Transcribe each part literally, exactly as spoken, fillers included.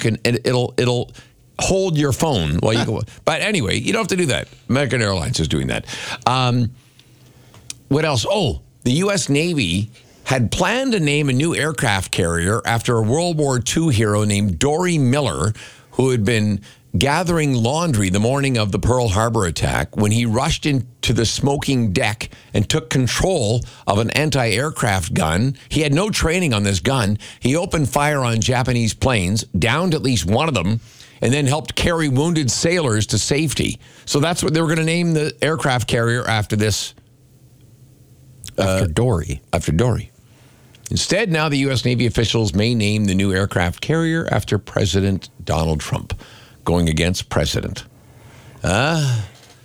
can, it, it'll, it'll hold your phone while you go. But anyway, you don't have to do that. American Airlines is doing that. Um, what else? Oh, the U S Navy had planned to name a new aircraft carrier after a World War Two hero named Dory Miller, who had been gathering laundry the morning of the Pearl Harbor attack when he rushed into the smoking deck and took control of an anti-aircraft gun. He had no training on this gun. He opened fire on Japanese planes, downed at least one of them, and then helped carry wounded sailors to safety. So that's what they were going to name the aircraft carrier after this. After uh, Dory. After Dory. Instead, now the U S Navy officials may name the new aircraft carrier after President Donald Trump, going against President. Uh,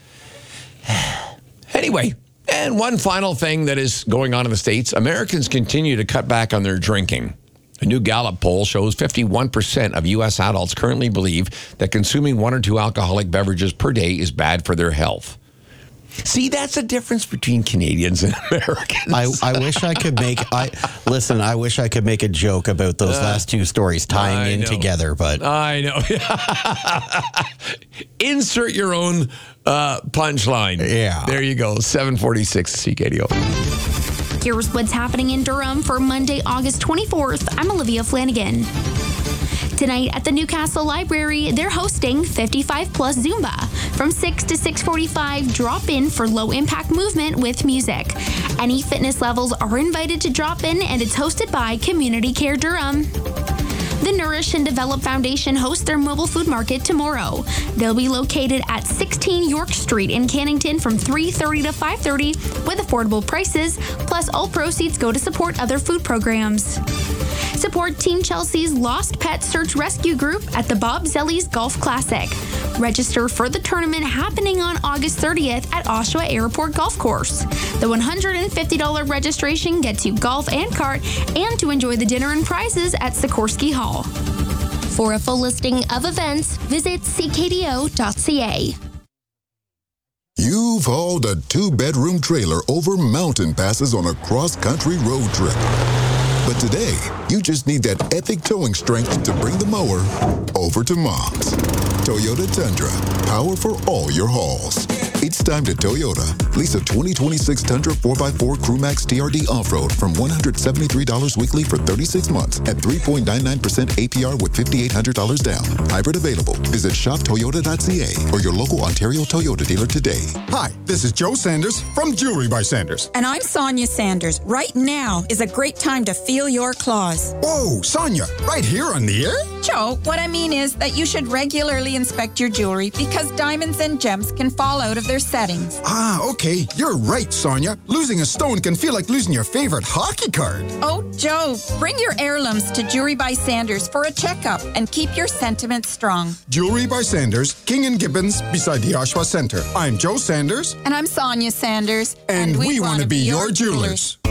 anyway, and one final thing that is going on in the States, Americans continue to cut back on their drinking. A new Gallup poll shows fifty-one percent of U S adults currently believe that consuming one or two alcoholic beverages per day is bad for their health. See, that's the difference between Canadians and Americans. I, I wish I could make, I listen, I wish I could make a joke about those uh, last two stories tying I in know. together, but. I know. Insert your own uh, punchline. Yeah. There you go. seven forty-six C K D O. Here's what's happening in Durham for Monday, August twenty-fourth. I'm Olivia Flanagan. Tonight at the Newcastle Library, they're hosting fifty-five plus Zumba. From six to six forty-five, drop in for low-impact movement with music. Any fitness levels are invited to drop in, and it's hosted by Community Care Durham. The Nourish and Develop Foundation hosts their mobile food market tomorrow. They'll be located at sixteen York Street in Cannington from three thirty to five thirty with affordable prices, plus all proceeds go to support other food programs. Support Team Chelsea's Lost Pet Search Rescue Group at the Bob Zellies Golf Classic. Register for the tournament happening on August thirtieth at Oshawa Airport Golf Course. The one hundred fifty dollars registration gets you golf and cart and to enjoy the dinner and prizes at Sikorsky Hall. For a full listing of events, visit c k d o dot c a. You've hauled a two-bedroom trailer over mountain passes on a cross-country road trip. But today, you just need that epic towing strength to bring the mower over to Mom's. Toyota Tundra, power for all your hauls. It's time to Toyota. Lease a twenty twenty-six Tundra four by four Crewmax T R D Off-Road from one hundred seventy-three dollars weekly for thirty-six months at three point nine nine percent A P R with five thousand eight hundred dollars down. Hybrid available. Visit shop toyota dot c a or your local Ontario Toyota dealer today. Hi, this is Joe Sanders from Jewelry by Sanders. And I'm Sonia Sanders. Right now is a great time to feel your claws. Whoa, Sonia, right here on the air? Joe, what I mean is that you should regularly inspect your jewelry because diamonds and gems can fall out of their settings. Ah, okay. You're right, Sonia. Losing a stone can feel like losing your favorite hockey card. Oh, Joe, bring your heirlooms to Jewelry by Sanders for a checkup and keep your sentiments strong. Jewelry by Sanders, King and Gibbons, beside the Oshawa Center. I'm Joe Sanders. And I'm Sonia Sanders. And, and we, we want to be your jewelers. jewelers.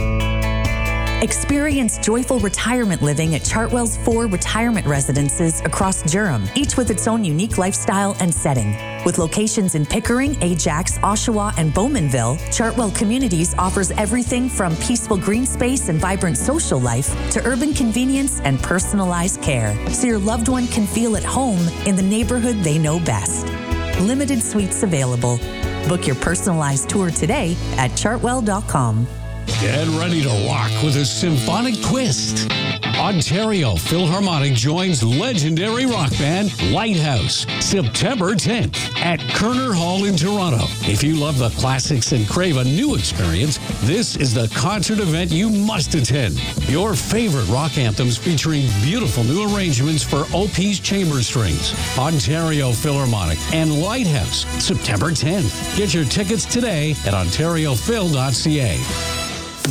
Experience joyful retirement living at Chartwell's four retirement residences across Durham, each with its own unique lifestyle and setting. With locations in Pickering, Ajax, Oshawa, and Bowmanville, Chartwell Communities offers everything from peaceful green space and vibrant social life to urban convenience and personalized care, so your loved one can feel at home in the neighborhood they know best. Limited suites available. Book your personalized tour today at chartwell dot com. Get ready to rock with a symphonic twist. Ontario Philharmonic joins legendary rock band Lighthouse September tenth at Kerner Hall in Toronto. If you love the classics and crave a new experience, this is the concert event you must attend. Your favorite rock anthems featuring beautiful new arrangements for O P's chamber strings. Ontario Philharmonic and Lighthouse September tenth. Get your tickets today at ontario phil dot c a.